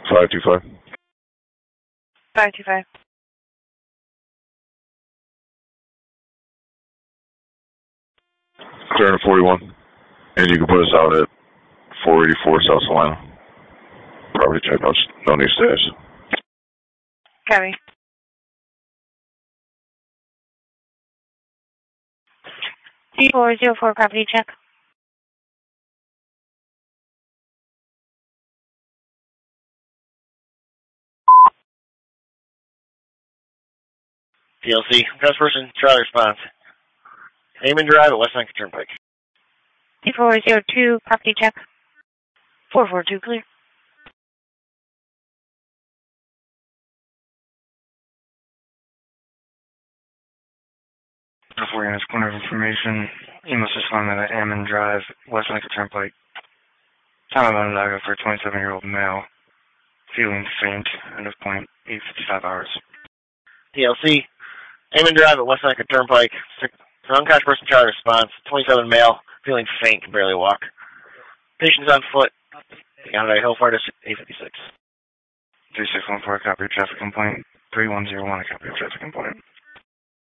525. 525. Clear to 41. And you can put us out at 484 South Salina. Property checkouts. No new status. Copy. C404 property check. TLC, person, Charlie response. Amon Drive at West Anchor Turnpike. C402 property check. 442 clear. For units, point of information, you must respond at Amon Drive, West Anchor Turnpike. Time of Onondaga for a 27-year-old male. Feeling faint, end of point, 8:55 hours. TLC, Amon Drive at West Anchor Turnpike. Unconscious person, Charlie response. 27 male, feeling faint, can barely walk. Patient's on foot. United Hillfire District, 856. 3614, copy of traffic complaint. 3101, a copy of traffic complaint.